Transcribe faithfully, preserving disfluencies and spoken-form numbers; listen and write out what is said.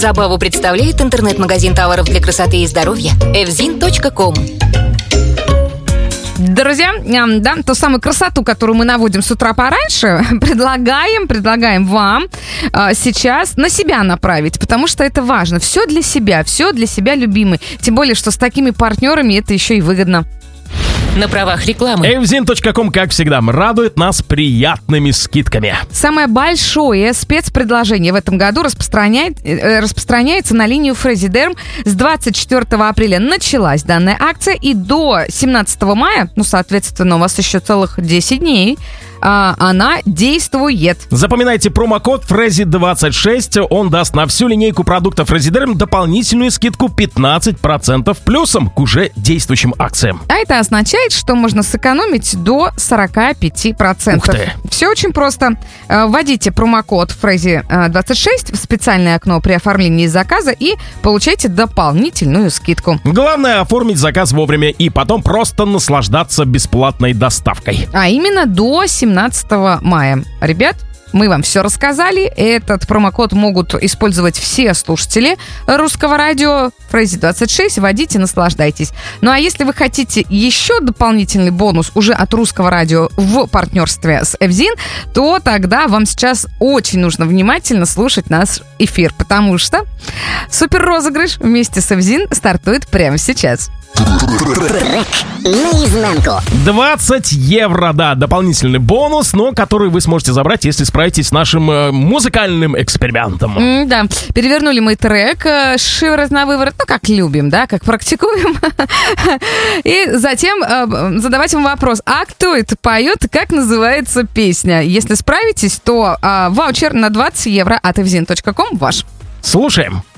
Забаву представляет интернет-магазин товаров для красоты и здоровья эвзин точка ком. Друзья, да, ту самую красоту, которую мы наводим с утра пораньше, предлагаем, предлагаем вам а, сейчас на себя направить, потому что это важно. Все для себя, все для себя, любимый. Тем более, что с такими партнерами это еще и выгодно. На правах рекламы. эвзин точка ком, как всегда, радует нас приятными скидками. Самое большое спецпредложение в этом году распространяет, э, распространяется на линию Фрезидерм. С двадцать четвёртого апреля началась данная акция, и до семнадцатого мая, ну, соответственно, у вас еще целых десять дней, а, она действует. Запоминайте промокод фрези двадцать шесть. Он даст на всю линейку продуктов Фрезидерм дополнительную скидку пятнадцать процентов плюсом к уже действующим акциям. А это означает, что можно сэкономить до сорок пять процентов. Ух ты. Все очень просто. Вводите промокод фрези двадцать шесть в специальное окно при оформлении заказа и получайте дополнительную скидку. Главное оформить заказ вовремя и потом просто наслаждаться бесплатной доставкой. А именно до семнадцатого мая. Ребят, мы вам все рассказали. Этот промокод могут использовать все слушатели русского радио. Фрези двадцать шесть. Вводите, наслаждайтесь. Ну а если вы хотите еще дополнительный бонус уже от русского радио в партнерстве с Эвзин, то тогда вам сейчас очень нужно внимательно слушать наш эфир, потому что супер розыгрыш вместе с Эвзин стартует прямо сейчас. Трек наизнанку. двадцать евро, да, дополнительный бонус, но который вы сможете забрать, если справитесь с нашим э, музыкальным экспериментом. М, да, перевернули мы трек э, «Шиворот на выворот», ну, как любим, да, как практикуем. И затем э, задавать вам вопрос, а кто это поет, как называется песня? Если справитесь, то э, ваучер на двадцать евро от эвзин точка ком ваш. Слушаем.